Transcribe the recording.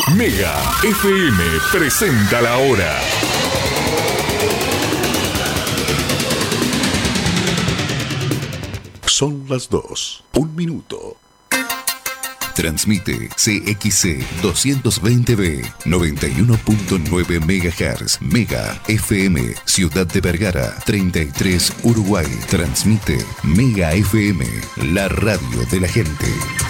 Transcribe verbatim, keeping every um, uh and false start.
Mega F M presenta la hora. Son las dos, un minuto. Transmite C X C doscientos veinte B, noventa y uno punto nueve megahertz, Mega F M, Ciudad de Vergara, treinta y tres, Uruguay. Transmite Mega F M, la radio de la gente.